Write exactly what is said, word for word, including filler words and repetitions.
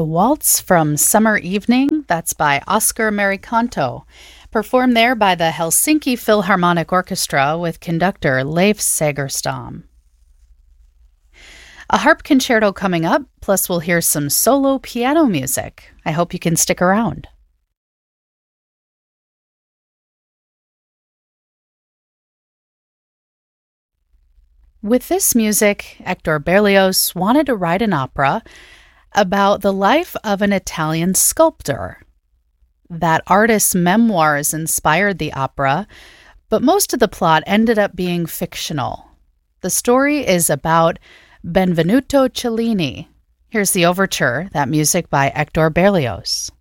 The Waltz from Summer Evening, that's by Oscar Maricanto, performed there by the Helsinki Philharmonic Orchestra with conductor Leif Segerstam. A harp concerto coming up, plus we'll hear some solo piano music. I hope you can stick around. With this music, Hector Berlioz wanted to write an opera about the life of an Italian sculptor. That artist's memoirs inspired the opera, but most of the plot ended up being fictional. The story is about Benvenuto Cellini. Here's the overture, that music by Hector Berlioz.